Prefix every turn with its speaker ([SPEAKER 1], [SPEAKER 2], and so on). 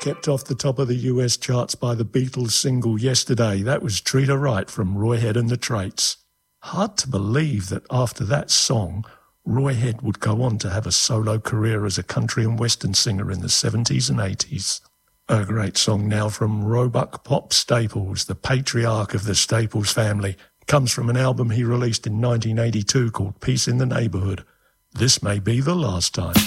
[SPEAKER 1] kept off the top of the US charts by the Beatles single Yesterday. That was Treat Her Right from Roy Head and the Traits. Hard to believe that after that song, Roy Head would go on to have a solo career as a country and western singer in the 70s and 80s. A great song now from Roebuck Pop Staples, the patriarch of the Staples family. Comes from an album he released in 1982 called Peace in the Neighborhood. This may be the last time.